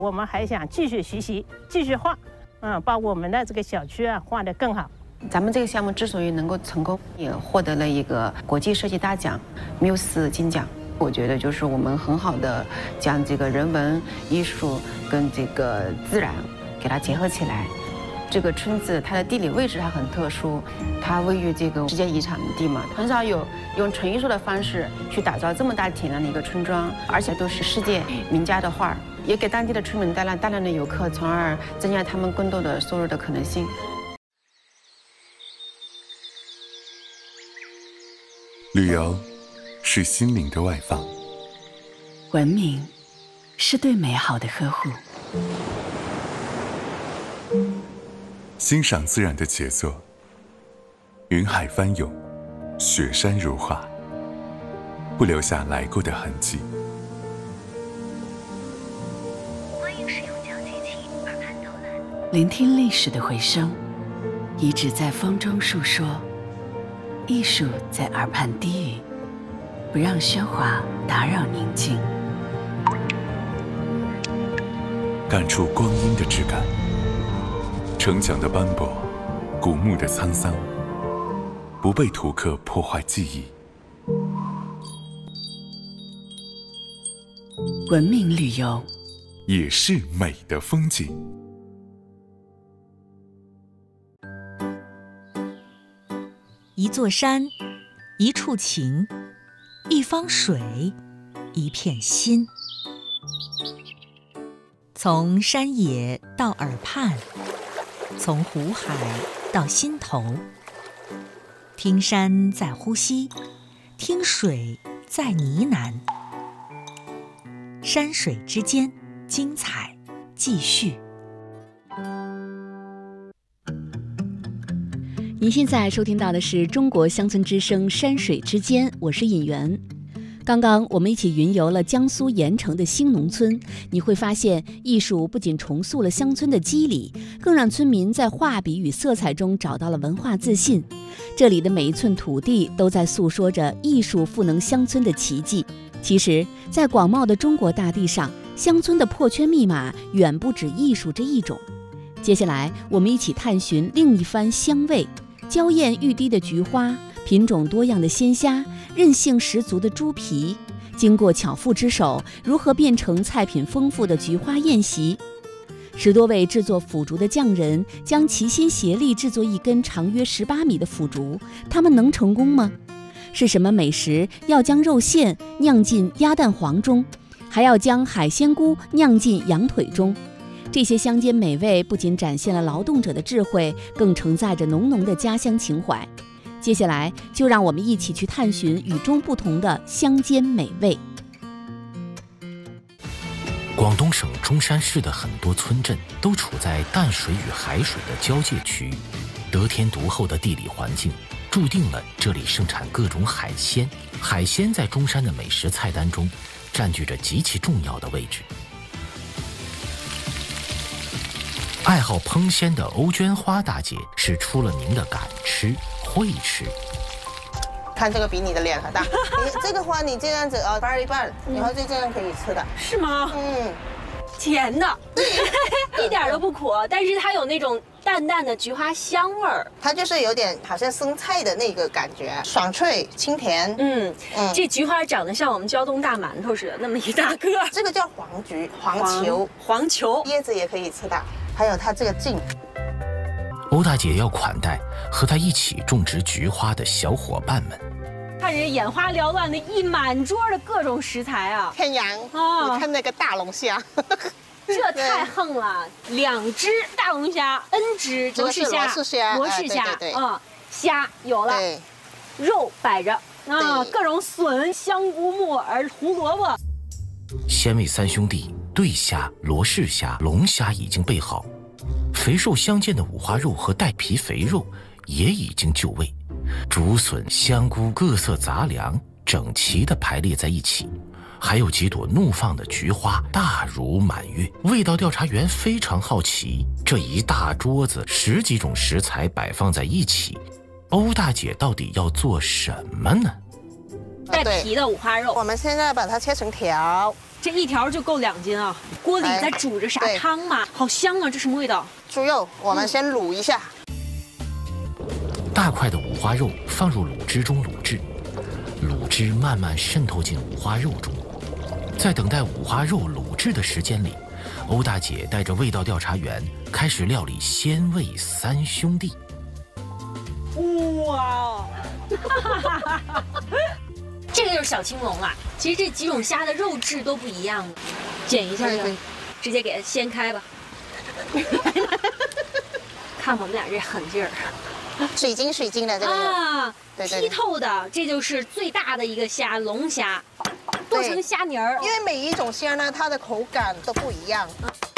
我们还想继续学习，继续画，把我们的这个小区画得更好。 咱们这个项目之所以能够成功，也获得了一个国际设计大奖缪斯金奖。我觉得就是我们很好的将这个人文艺术跟这个自然给它结合起来。这个村子它的地理位置还很特殊，它位于这个世界遗产地嘛，很少有用纯艺术的方式去打造这么大体量的一个村庄，而且都是世界名家的画，也给当地的村民带来大量的游客，从而增加他们更多的收入的可能性。 旅游是心灵的外放， 文明是对美好的呵护， 欣赏自然的杰作，云海翻涌，雪山如画，不留下来过的痕迹。 欢迎使用讲解器耳畔导览， 聆听历史的回声，遗址在风中诉说，艺术在耳畔低语，不让喧哗打扰宁静， 感触光阴的质感，城墙的斑驳，古墓的沧桑，不被图刻破坏记忆。 文明旅游也是美的风景。 一座山，一处情，一方水，一片心。从山野到耳畔，从湖海到心头，听山在呼吸，听水在呢喃。山水之间，精彩继续。 您现在收听到的是中国乡村之声山水之间，我是尹媛。刚刚我们一起云游了江苏盐城的兴农村，你会发现艺术不仅重塑了乡村的肌理，更让村民在画笔与色彩中找到了文化自信。这里的每一寸土地都在诉说着艺术赋能乡村的奇迹。其实在广袤的中国大地上，乡村的破圈密码远不止艺术这一种。接下来我们一起探寻另一番香味，娇艳欲滴的菊花，品种多样的鲜虾，韧性十足的猪皮，经过巧妇之手，如何变成菜品丰富的菊花宴席？10多位制作腐竹的匠人将齐心协力制作一根长约18米的腐竹，他们能成功吗？是什么美食要将肉馅酿进鸭蛋黄中，还要将海鲜菇酿进羊腿中？这些乡间美味不仅展现了劳动者的智慧，更承载着浓浓的家乡情怀。接下来就让我们一起去探寻与众不同的乡间美味。 广东省中山市的很多村镇都处在淡水与海水的交界区域，得天独厚的地理环境注定了这里盛产各种海鲜。海鲜在中山的美食菜单中占据着极其重要的位置。爱好烹鲜的欧娟花大姐是出了名的敢吃会吃。 看这个比你的脸还大，你这个花你这样子掰一半，然后就这样可以吃的。 是吗？甜的，一点都不苦，但是它有那种淡淡的菊花香味儿， 它就是有点好像生菜的那个感觉，爽脆清甜。 这菊花长得像我们胶东大馒头似的，那么一大个。 这个叫黄菊，黄球，叶子也可以吃的，还有它这个茎。 欧大姐要款待和她一起种植菊花的小伙伴们。 看人眼花缭乱的一满桌的各种食材啊！ 天阳你看那个大龙虾， 这太横了！2只大龙虾，N 只罗氏虾， 对， 虾有了，肉摆着各种笋、香菇、木耳、胡萝卜。 鲜味三兄弟对虾、罗氏虾、龙虾已经备好，肥瘦相间的五花肉和带皮肥肉也已经就位。竹笋、香菇各色杂粮整齐地排列在一起，还有几朵怒放的菊花大如满月。味道调查员非常好奇，这一大桌子10几种食材摆放在一起，欧大姐到底要做什么呢？ 带皮的五花肉， 我们现在把它切成条， 这一条就够2斤啊！锅里在煮着啥汤嘛？好香啊！这什么味道？ 猪肉，我们先卤一下。 大块的五花肉放入卤汁中卤制，卤汁慢慢渗透进五花肉中。在等待五花肉卤制的时间里，欧大姐带着味道调查员开始料理鲜味3兄弟。 哇！这个就是小青龙啊。其实这几种虾的肉质都不一样，剪一下就直接给它掀开吧。看我们俩这狠劲儿， 水晶的这个啊，剔透的，这就是最大的一个虾，龙虾，剁成虾泥儿。 因为每一种虾呢，它的口感都不一样。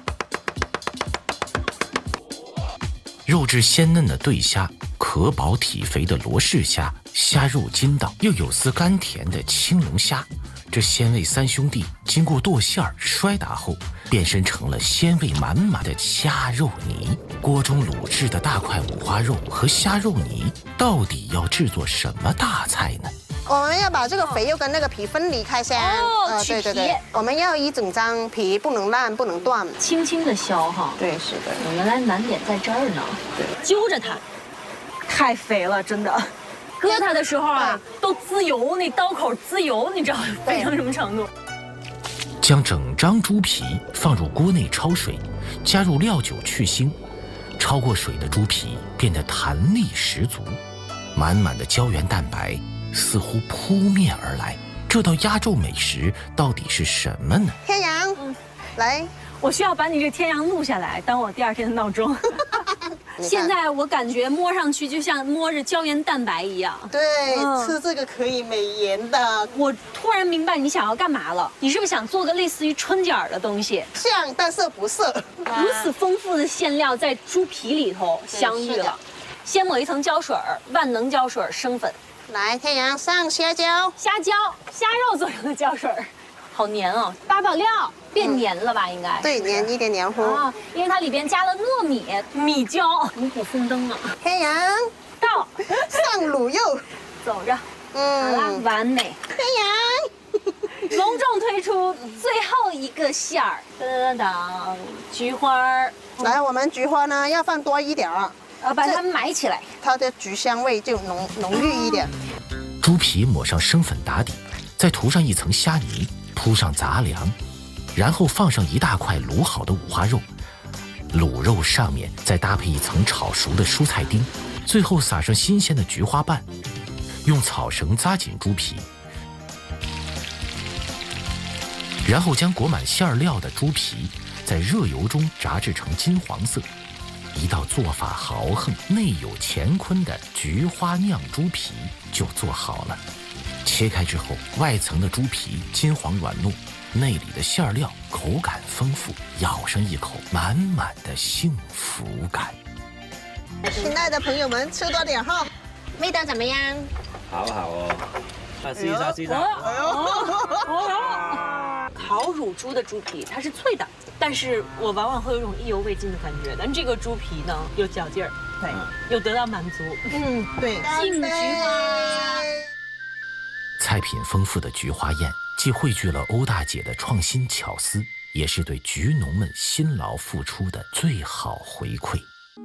肉质鲜嫩的对虾，壳薄体肥的罗氏虾，虾肉筋道又有丝甘甜的青龙虾。这鲜味3兄弟经过剁馅儿摔打后，变身成了鲜味满满的虾肉泥。锅中卤制的大块五花肉和虾肉泥，到底要制作什么大菜呢？ 我们要把这个肥肉跟那个皮分离开先。 取皮。 我们要一整张皮，不能烂，不能断， 轻轻的削哈。 对，是的。 我原来难点在这儿呢。对，揪着它，太肥了，真的。割它的时候啊，都滋油，那刀口滋油，你知道肥成什么程度？ 将整张猪皮放入锅内焯水，加入料酒去腥。焯过水的猪皮变得弹力十足，满满的胶原蛋白似乎扑面而来。这道压轴美食到底是什么呢？ 天阳，来， 我需要把你这天阳录下来，当我第2天的闹钟。现在我感觉摸上去就像摸着胶原蛋白一样。 对，吃这个可以美颜的。 我突然明白你想要干嘛了，你是不是想做个类似于春卷的东西？ 像，但是不是。 如此丰富的馅料在猪皮里头相遇了，先抹一层胶水，万能胶水生粉。 来，天阳上虾胶， 虾肉做成的胶水，好黏哦。八宝料变黏了吧？应该对，黏一点黏糊啊，因为它里边加了糯米、米椒，五谷丰登啊。 天阳到， 上卤肉， 走着，好了，完美。 天阳， 隆重推出最后一个馅儿，噔噔噔，菊花儿。 来，我们菊花呢要放多一点儿。 把它们埋起来， 它的菊香味就浓郁一点。 猪皮抹上生粉打底，再涂上一层虾泥，铺上杂粮，然后放上一大块卤好的五花肉，卤肉上面再搭配一层炒熟的蔬菜丁，最后撒上新鲜的菊花瓣，用草绳扎紧猪皮，然后将裹满馅料的猪皮在热油中炸制成金黄色。一道做法豪横、内有乾坤的菊花酿猪皮就做好了。切开之后，外层的猪皮金黄软糯，内里的馅料口感丰富，咬上一口，满满的幸福感。 亲爱的朋友们，吃多点哈，味道怎么样？ 好哦，试一下。 烤乳猪的猪皮它是脆的，但是我往往会有一种意犹未尽的感觉。但这个猪皮呢，有嚼劲儿，对，有得到满足。 对， 杏菊花。 菜品丰富的菊花宴，既汇聚了欧大姐的创新巧思，也是对菊农们辛劳付出的最好回馈。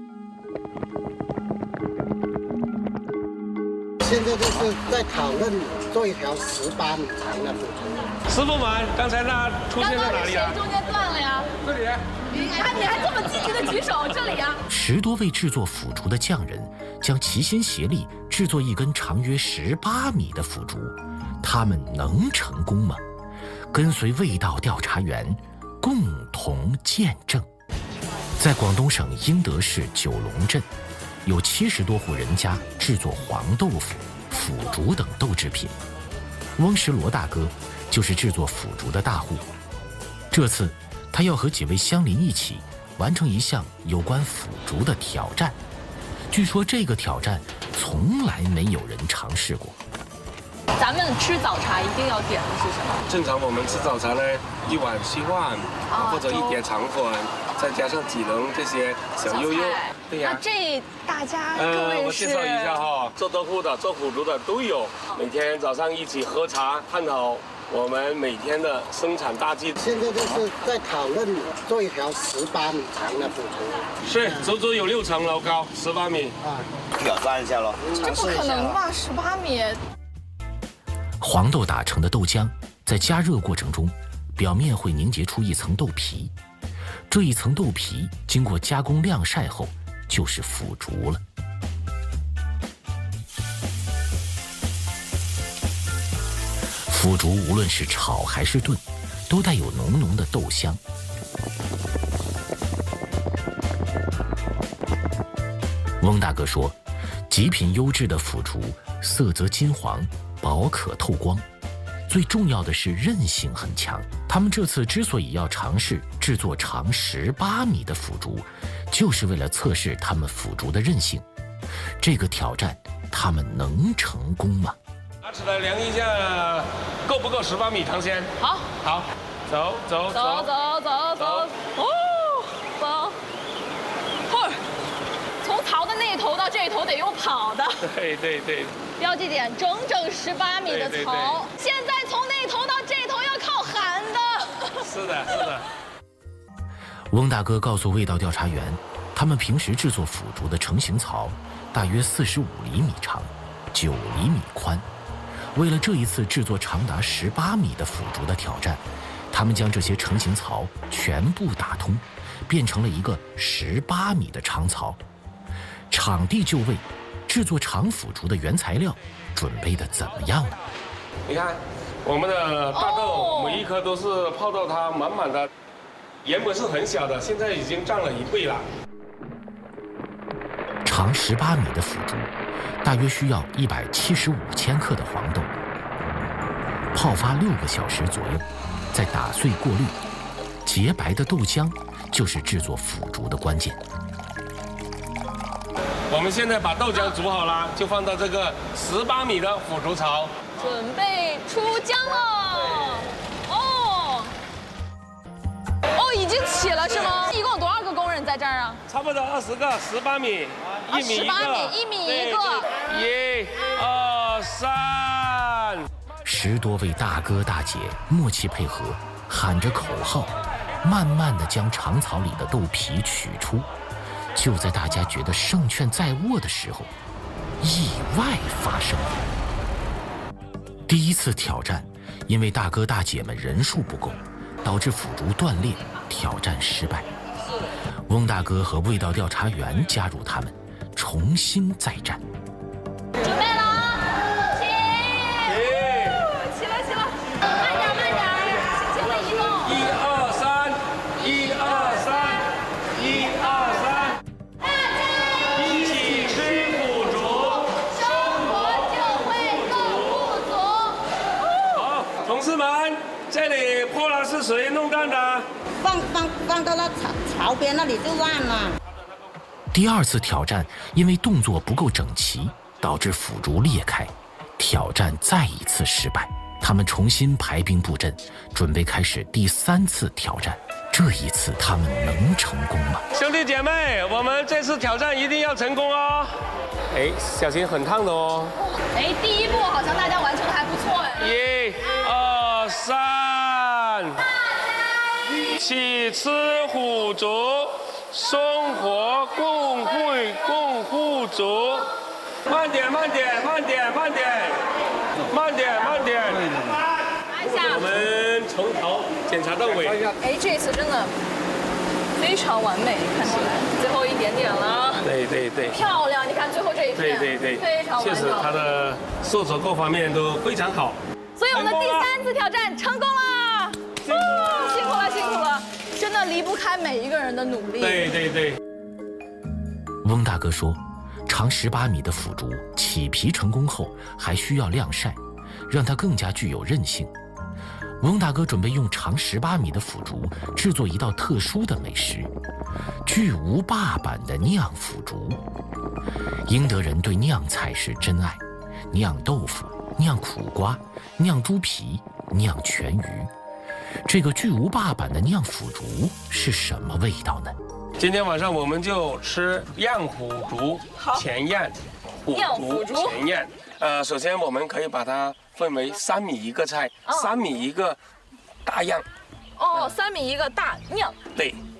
现在就是在讨论做一条18米长的腐竹。 师傅们，刚才那出现在哪里啊？ 谁中间断了呀？ 这里。 你还这么积极的举手，这里呀 10多位制作腐竹的匠人将齐心协力制作一根长约18米的腐竹，他们能成功吗？跟随味道调查员共同见证。在广东省英德市九龙镇，有70多户人家制作黄豆腐、腐竹等豆制品。翁石罗大哥就是制作腐竹的大户。这次他要和几位乡邻一起完成一项有关腐竹的挑战。据说这个挑战从来没有人尝试过。 咱们吃早茶一定要点的是什么？ 正常我们吃早茶呢，1碗稀饭，或者1碟肠粉，再加上几笼这些小悠悠。对呀。 那这大家各位是？ 我介绍一下哈，做豆腐的、做腐竹的都有。每天早上一起喝茶，探讨我们每天的生产大计。 现在就是在讨论做一条18米长的腐竹， 是足足有6层楼高，18米啊， 挑战一下喽， 这不可能吧？18米。 黄豆打成的豆浆在加热过程中，表面会凝结出一层豆皮，这一层豆皮经过加工晾晒后，就是腐竹了。腐竹无论是炒还是炖，都带有浓浓的豆香。翁大哥说，极品优质的腐竹色泽金黄，薄可透光，最重要的是韧性很强。他们这次之所以要尝试制作长18米的腐竹，就是为了测试他们腐竹的韧性。这个挑战，他们能成功吗？ 拿起来量一下，够不够18米长先？ 好， 好，走。 哦，走。从槽的那头到这头得用跑的。 对。 标记点整18米的槽，现在从那头到这头要靠喊的。 是的。 翁大哥告诉味道调查员，他们平时制作腐竹的成型槽大约45厘米长，9厘米宽。为了这一次制作长达18米的腐竹的挑战，他们将这些成型槽全部打通，变成了一个18米的长槽。场地就位，制作长腐竹的原材料准备的怎么样呢？ 你看，我们的大豆每一颗都是泡到它满满的，原本是很小的，现在已经涨了1倍了。 长18米的腐竹大约需要175千克的黄豆，泡发6个小时左右，再打碎过滤，洁白的豆浆就是制作腐竹的关键。 我们现在把豆浆煮好了，就放到这个18米的腐竹槽， 准备出浆了。已经起了是吗？一共有多少个工人在这儿啊？ 差不多20个，18米，1米一个 ，1米一个。 1、2、3。 10多位大哥大姐默契配合，喊着口号，慢慢地将长槽里的豆皮取出。就在大家觉得胜券在握的时候，意外发生了。第一次挑战，因为大哥大姐们人数不够，导致腐竹断裂，挑战失败。翁大哥和味道调查员加入他们，重新再战。 准备了啊，起了，慢点，轻轻的移动。 1、2、3，1、2、3，1、2、3。一起吃腐竹， 生活就会更富足。 好，同事们，这里破烂是谁弄断的？ 放到那槽边那里就烂了。 第二次挑战，因为动作不够整齐，导致腐竹裂开，挑战再一次失败。他们重新排兵布阵，准备开始第3次挑战。这一次他们能成功吗？ 兄弟姐妹，我们这次挑战一定要成功哦！小心很烫的哦。 第一步好像大家完成的还不错 1、2、3，一起吃腐竹，生活共富足。慢点。我们从头检查到尾。 这次真的非常完美，看起来最后一点点了。 对。 漂亮，你看最后这一片。 对， 非常完美。 确实它的色泽各方面都非常好。 所以我们的第3次挑战成功了。辛苦了，真的离不开每一个人的努力。 对。 翁大哥说，长18米的腐竹起皮成功后，还需要晾晒，让它更加具有韧性。翁大哥准备用长18米的腐竹制作一道特殊的美食——巨无霸版的酿腐竹。英德人对酿菜是真爱，酿豆腐、酿苦瓜、酿猪皮、酿全鱼。这个巨无霸版的酿腐竹是什么味道呢？ 今天晚上我们就吃酿腐竹前宴。 酿腐竹前宴。首先我们可以把它分为3米一个菜，3米一个大样。 哦，3米一个大酿。 对。